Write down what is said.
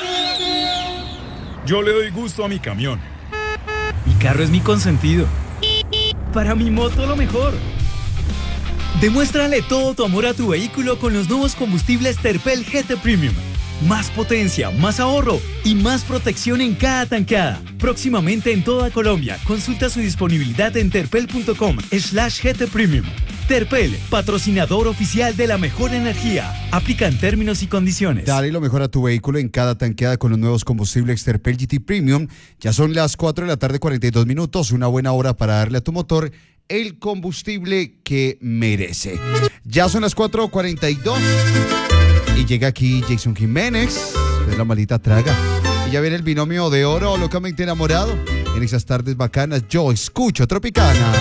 Yo le doy gusto a mi camión. Mi carro es mi consentido. Para mi moto lo mejor. Demuéstrale todo tu amor a tu vehículo con los nuevos combustibles Terpel GT Premium. Más potencia, más ahorro y más protección en cada tankada. Próximamente en toda Colombia. Consulta su disponibilidad en terpel.com/GT Premium. Terpel, patrocinador oficial de la mejor energía. Aplican términos y condiciones. Dale lo mejor a tu vehículo en cada tanqueada con los nuevos combustibles Terpel GT Premium. Ya son las 4 de la tarde, 42 minutos. Una buena hora para darle a tu motor el combustible que merece. Ya son las 4:42 y llega aquí Jason Jiménez de La Maldita Traga. Y ya viene el binomio de oro, locamente enamorado. En esas tardes bacanas yo escucho Tropicana.